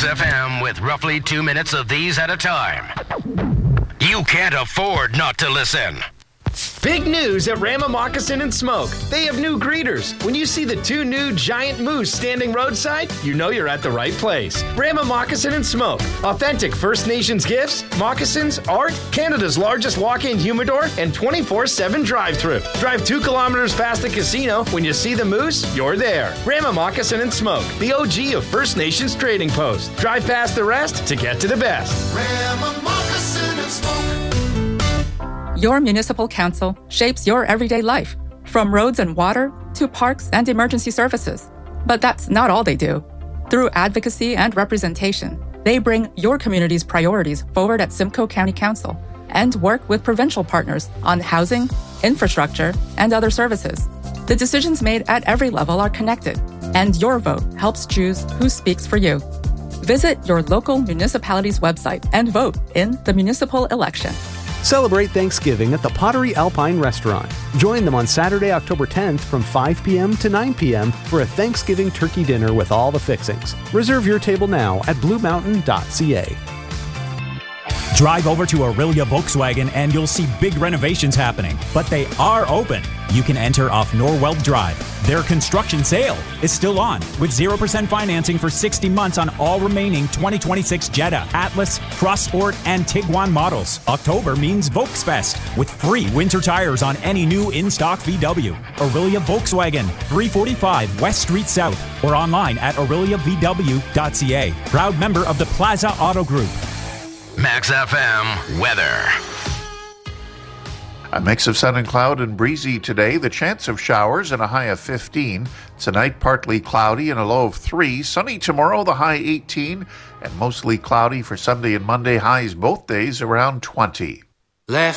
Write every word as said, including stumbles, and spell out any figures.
Max F M with roughly two minutes of these at a time. You can't afford not to listen. Big news at Rama Moccasin and Smoke. They have new greeters. When you see the two new giant moose standing roadside, you know you're at the right place. Rama Moccasin and Smoke. Authentic First Nations gifts, moccasins, art, Canada's largest walk-in humidor, and twenty-four seven drive-thru. Drive two kilometers past the casino. When you see the moose, you're there. Rama Moccasin and Smoke, the O G of First Nations Trading Post. Drive past the rest to get to the best. Rama Moccasin and Smoke. Your municipal council shapes your everyday life, from roads and water to parks and emergency services. But that's not all they do. Through advocacy and representation, they bring your community's priorities forward at Simcoe County Council and work with provincial partners on housing, infrastructure, and other services. The decisions made at every level are connected, and your vote helps choose who speaks for you. Visit your local municipality's website and vote in the municipal election. Celebrate Thanksgiving at the Pottery Alpine Restaurant. Join them on Saturday, October tenth from five p.m. to nine p.m. for a Thanksgiving turkey dinner with all the fixings. Reserve your table now at blue mountain dot c a. Drive over to Aurelia Volkswagen and you'll see big renovations happening, but they are open. You can enter off Norwell Drive. Their construction sale is still on with zero percent financing for sixty months on all remaining twenty twenty-six Jetta, Atlas, Cross Sport, and Tiguan models. October means Volksfest with free winter tires on any new in-stock V W. Aurelia Volkswagen, three forty-five West Street South, or online at aurelia v w dot c a. Proud member of the Plaza Auto Group. Max F M weather. A mix of sun and cloud and breezy today. The chance of showers and a high of fifteen. Tonight, partly cloudy and a low of three. Sunny tomorrow, the high eighteen. And mostly cloudy for Sunday and Monday. Highs both days around twenty. Left.